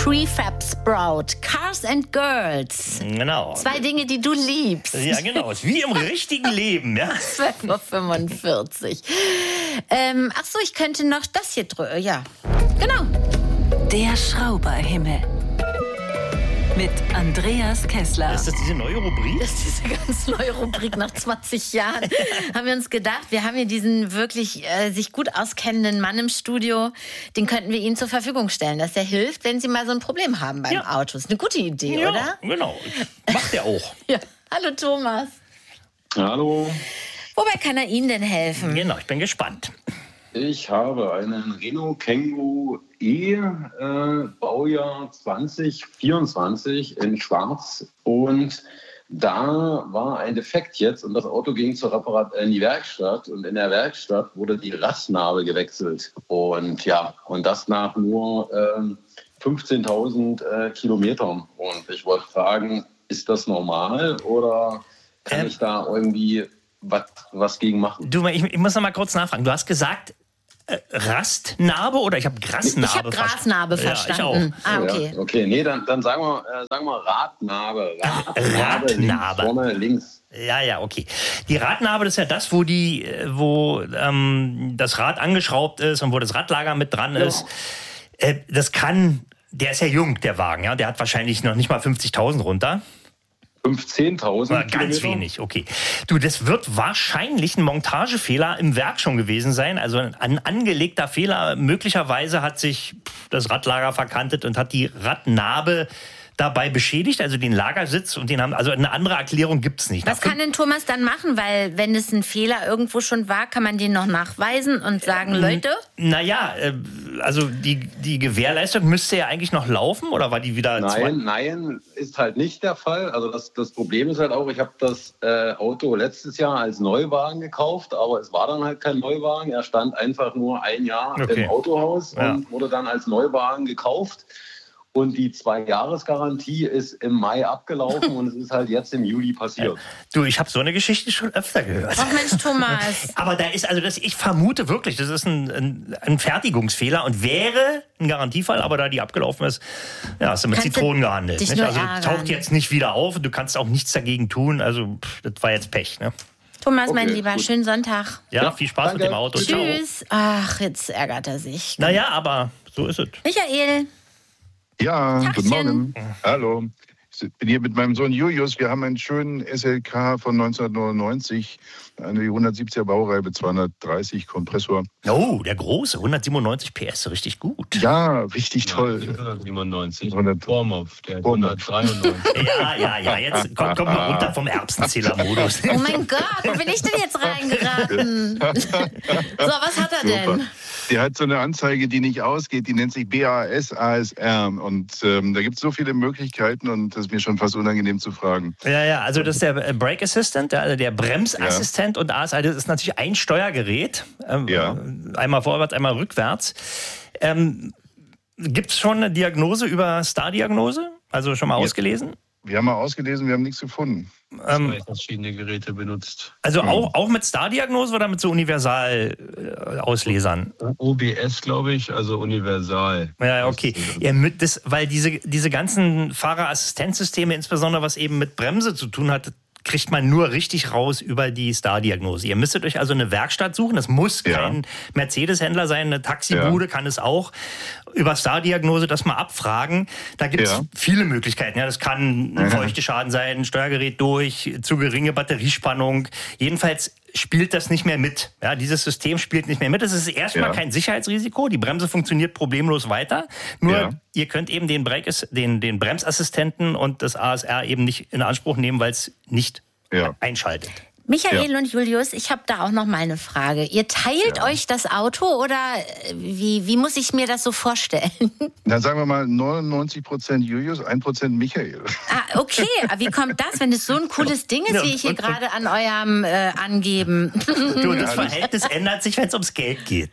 Prefab Sprout, Cars and Girls. Genau. 2 Dinge, die du liebst. Ja, genau. Ist wie im richtigen Leben, ja. 12:45 Uhr. Ach so, ich könnte noch das hier drücken. Ja, genau. Der Schrauberhimmel. Mit Andreas Kessler. Ist das diese neue Rubrik? Das ist diese ganz neue Rubrik nach 20 Jahren. Haben wir uns gedacht, wir haben hier diesen wirklich sich gut auskennenden Mann im Studio. Den könnten wir Ihnen zur Verfügung stellen, dass er hilft, wenn Sie mal so ein Problem haben beim Auto. Ist eine gute Idee, Ja, oder? genau. Macht er auch. Ja. Hallo Thomas. Hallo. Wobei kann er Ihnen denn helfen? Genau, ich bin gespannt. Ich habe einen Renault Kangoo E, Baujahr 2024 in Schwarz. Und da war ein Defekt jetzt und das Auto ging in die Werkstatt. Und in der Werkstatt wurde die Radnabe gewechselt. Und ja, und das nach nur 15.000 Kilometern. Und ich wollte fragen, ist das normal oder kann ich da irgendwie was gegen machen? Du, ich muss noch mal kurz nachfragen. Du hast gesagt, Rastnarbe oder ich habe Grasnarbe? Ich habe Grasnarbe verstanden. Ja, ich auch. Okay. Ja, okay, nee, dann sagen wir Radnabe. Radnabe. Links, vorne links. Ja, okay. Die Radnabe, das ist ja das, wo das Rad angeschraubt ist und wo das Radlager mit dran ist. Der ist ja jung, der Wagen, ja. Der hat wahrscheinlich noch nicht mal 50.000 runter. 15.000 Ganz wenig, okay. Du, das wird wahrscheinlich ein Montagefehler im Werk schon gewesen sein. Also ein angelegter Fehler. Möglicherweise hat sich das Radlager verkantet und hat die Radnabe dabei beschädigt, also den Lagersitz und also eine andere Erklärung gibt's nicht. Was kann denn Thomas dann machen? Weil wenn es ein Fehler irgendwo schon war, kann man den noch nachweisen und sagen, Leute? Naja, also die Gewährleistung müsste ja eigentlich noch laufen oder war die wieder... Nein, ist halt nicht der Fall. Also das Problem ist halt auch, ich habe das Auto letztes Jahr als Neuwagen gekauft, aber es war dann halt kein Neuwagen. Er stand einfach nur ein Jahr im Autohaus und wurde dann als Neuwagen gekauft. Und die 2-Jahres-Garantie ist im Mai abgelaufen und es ist halt jetzt im Juli passiert. Du, ich habe so eine Geschichte schon öfter gehört. Ach Mensch, Thomas. Aber da ist, ich vermute wirklich, das ist ein Fertigungsfehler und wäre ein Garantiefall, aber da die abgelaufen ist, ja, hast du mit Zitronen gehandelt. Nicht? Also taucht jetzt nicht wieder auf und du kannst auch nichts dagegen tun. Also das war jetzt Pech, ne? Thomas, mein Lieber, gut. Schönen Sonntag. Ja, viel Spaß mit dem Auto. Tschüss. Ciao. Ach, jetzt ärgert er sich. Naja, aber so ist es. Michael. Ja, Tachchen. Guten Morgen. Hallo. Ich bin hier mit meinem Sohn Julius. Wir haben einen schönen SLK von 1999, eine 170er Baureihe, 230 Kompressor. Oh, der große, 197 PS, richtig gut. Ja, richtig toll. 197. Vormopf, der 193. Ja, jetzt komm mal runter vom Erbsenzähler-Modus. Oh mein Gott, wo bin ich denn jetzt reingeraten? So, was hat er denn? Der hat so eine Anzeige, die nicht ausgeht, die nennt sich BAS, ASR. Und da gibt es so viele Möglichkeiten und das ist mir schon fast unangenehm zu fragen. Ja, also das ist der Brake Assistant, also der Bremsassistent und ASR, das ist natürlich ein Steuergerät. Einmal vorwärts, einmal rückwärts. Gibt es schon eine Diagnose über Star-Diagnose? Also schon mal ausgelesen? Wir haben mal ausgelesen, wir haben nichts gefunden. Verschiedene Geräte benutzt. Also auch mit Star-Diagnose oder mit so Universal-Auslesern? OBS, glaube ich, also universal. Ja, okay. Ja, weil diese ganzen Fahrerassistenzsysteme, insbesondere was eben mit Bremse zu tun hat, kriegt man nur richtig raus über die Star-Diagnose. Ihr müsstet euch also eine Werkstatt suchen. Das muss kein Mercedes-Händler sein, eine Taxibude kann es auch. Über Star-Diagnose das mal abfragen. Da gibt es viele Möglichkeiten. Ja, das kann ein Feuchteschaden sein, ein Steuergerät durch, zu geringe Batteriespannung. Jedenfalls spielt das nicht mehr mit. Ja, dieses System spielt nicht mehr mit. Es ist erstmal kein Sicherheitsrisiko. Die Bremse funktioniert problemlos weiter. Nur ihr könnt eben den Bremsassistenten und das ASR eben nicht in Anspruch nehmen, weil es nicht einschaltet. Michael und Julius, ich habe da auch noch mal eine Frage. Ihr teilt euch das Auto oder wie muss ich mir das so vorstellen? Dann sagen wir mal 99% Julius, 1% Michael. Ah, okay. Aber wie kommt das, wenn es so ein cooles Ding ist, wie ich hier gerade an eurem Angeben? Du, das Verhältnis ändert sich, wenn es ums Geld geht.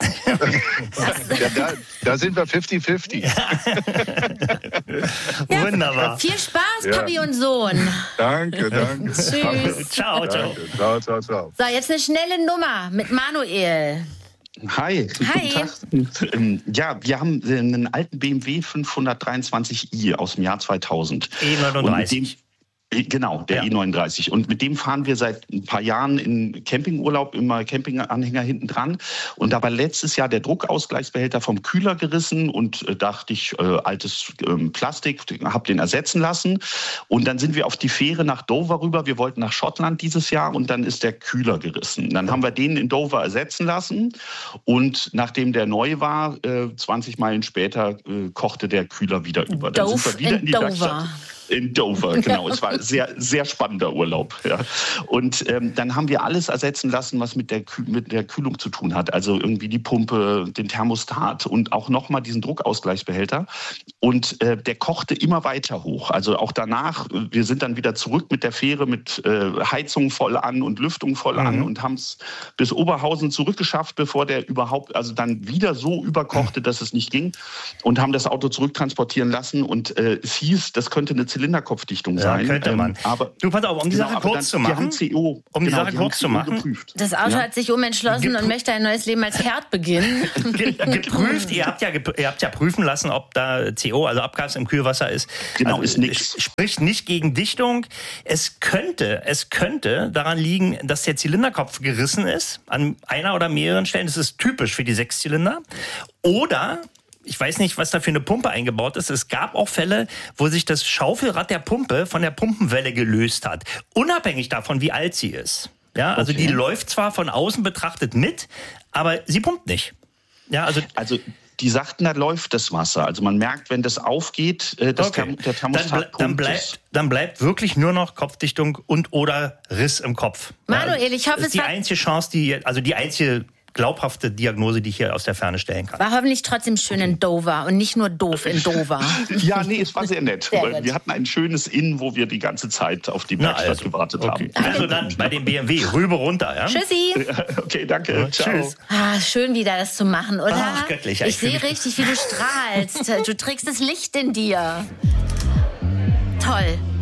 Da sind wir 50-50. Wunderbar. Viel Spaß, Papi und Sohn. Danke. Tschüss. Ciao. Ciao. So, jetzt eine schnelle Nummer mit Manuel. Hi. Hi. Guten Tag. Ja, wir haben einen alten BMW 523i aus dem Jahr 2000. E39. Genau, der E39. Und mit dem fahren wir seit ein paar Jahren in Campingurlaub, immer Campinganhänger hinten dran. Und da war letztes Jahr der Druckausgleichsbehälter vom Kühler gerissen und dachte ich, altes Plastik, habe den ersetzen lassen. Und dann sind wir auf die Fähre nach Dover rüber. Wir wollten nach Schottland dieses Jahr und dann ist der Kühler gerissen. Dann haben wir den in Dover ersetzen lassen und nachdem der neu war, 20 Meilen später kochte der Kühler wieder über. Dann sind wir wieder in die Werkstatt. In Dover, genau. Es war ein sehr, sehr spannender Urlaub. Ja. Und dann haben wir alles ersetzen lassen, was mit der Kühlung zu tun hat. Also irgendwie die Pumpe, den Thermostat und auch nochmal diesen Druckausgleichsbehälter. Und der kochte immer weiter hoch. Also auch danach, wir sind dann wieder zurück mit der Fähre mit Heizung voll an und Lüftung voll an und haben es bis Oberhausen zurückgeschafft, bevor der überhaupt, also dann wieder so überkochte, dass es nicht ging. Und haben das Auto zurücktransportieren lassen. Und es hieß, das könnte eine Zylinderkopfdichtung sein. Könnte man. Aber du, pass auf, um die Sache kurz zu machen. Die machen. Geprüft. Das Auto hat sich umentschlossen und möchte ein neues Leben als Herd beginnen. Geprüft, ihr habt ja prüfen lassen, ob da CO, also Abgas im Kühlwasser ist. Genau, also, ist nichts. Spricht nicht gegen Dichtung. Es könnte daran liegen, dass der Zylinderkopf gerissen ist, an einer oder mehreren Stellen. Das ist typisch für die Sechszylinder. Oder ich weiß nicht, was da für eine Pumpe eingebaut ist. Es gab auch Fälle, wo sich das Schaufelrad der Pumpe von der Pumpenwelle gelöst hat. Unabhängig davon, wie alt sie ist. Ja, also die läuft zwar von außen betrachtet mit, aber sie pumpt nicht. Ja, also die sagten, da läuft das Wasser. Also man merkt, wenn das aufgeht, der Thermostat dann bleibt wirklich nur noch Kopfdichtung und oder Riss im Kopf. Manuel, ich hoffe, das ist die einzige Chance, die einzige glaubhafte Diagnose, die ich hier aus der Ferne stellen kann. War hoffentlich trotzdem schön in Dover und nicht nur doof in Dover. Ja, nee, es war sehr nett. Wir hatten ein schönes Inn, wo wir die ganze Zeit auf die Werkstatt gewartet haben. Also dann bei dem BMW, rüber runter. Ja? Tschüssi. Okay, danke. Ja, ciao. Tschüss. Schön wieder das zu machen, oder? Ach, göttlich. Ich sehe richtig, wie du strahlst. Du trägst das Licht in dir. Toll.